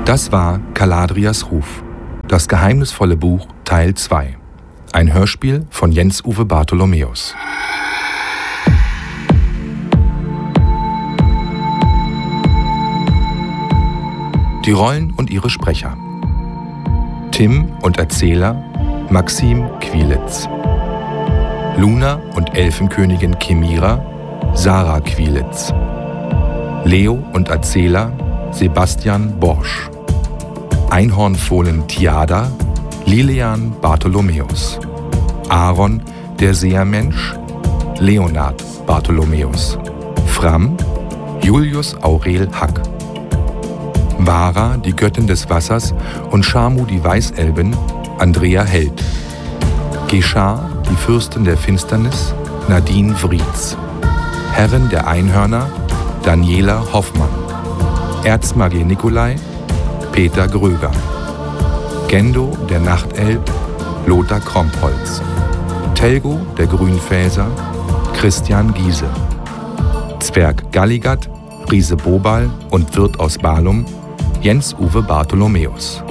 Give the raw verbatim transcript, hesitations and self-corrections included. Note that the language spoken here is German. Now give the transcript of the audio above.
Das war Caladrias Ruf, das geheimnisvolle Buch Teil zwei. Ein Hörspiel von Jens-Uwe Bartholomäus. Die Rollen und ihre Sprecher. Tim und Erzähler Maxim Quilitz. Luna und Elfenkönigin Chimira Sarah Quilitz. Leo und Erzähler Sebastian Borsch. Einhornfohlen Tiada Lilian Bartholomäus. Aaron, der Sehermensch Leonard Bartholomäus. Fram Julius Aurel Hack. Vara, die Göttin des Wassers, und Shamu, die Weißelbin, Andrea Held. Geschar, die Fürstin der Finsternis, Nadine Vrietz. Herrin der Einhörner, Daniela Hoffmann. Erzmagier Nikolai, Peter Gröger. Gendo, der Nachtelb, Lothar Krompholz. Telgo, der Grünfäser, Christian Giese. Zwerg Galligat, Riese Bobal und Wirt aus Balum, Jens-Uwe Bartholomäus.